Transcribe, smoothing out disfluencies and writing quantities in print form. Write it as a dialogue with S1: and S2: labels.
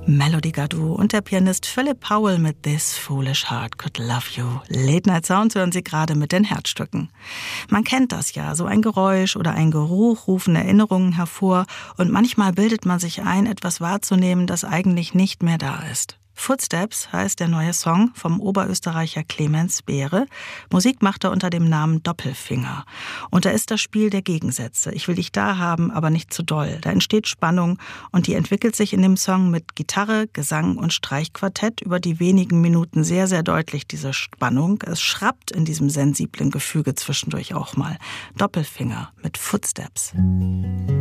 S1: Melody Gardot und der Pianist Philip Powell mit This Foolish Heart Could Love You. Late Night Sounds hören Sie gerade mit den Herzstücken. Man kennt das ja, so ein Geräusch oder ein Geruch rufen Erinnerungen hervor und manchmal bildet man sich ein, etwas wahrzunehmen, das eigentlich nicht mehr da ist. Footsteps heißt der neue Song vom Oberösterreicher Clemens Beere. Musik macht er unter dem Namen Doppelfinger. Und da ist das Spiel der Gegensätze. Ich will dich da haben, aber nicht zu doll. Da entsteht Spannung und die entwickelt sich in dem Song mit Gitarre, Gesang und Streichquartett über die wenigen Minuten sehr, sehr deutlich, diese Spannung. Es schrappt in diesem sensiblen Gefüge zwischendurch auch mal. Doppelfinger mit Footsteps.